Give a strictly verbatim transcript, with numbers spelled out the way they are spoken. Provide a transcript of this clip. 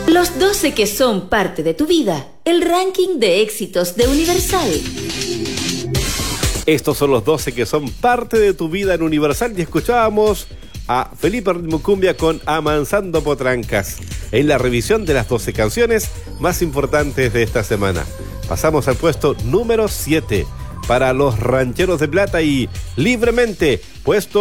Los doce que son parte de tu vida. El ranking de éxitos de Universal. Estos son los doce que son parte de tu vida en Universal y escuchábamos a Felipe Ritmo Cumbia con Amansando Potrancas en la revisión de las doce canciones más importantes de esta semana. Pasamos al puesto número siete para los Rancheros de Plata y Libremente, puesto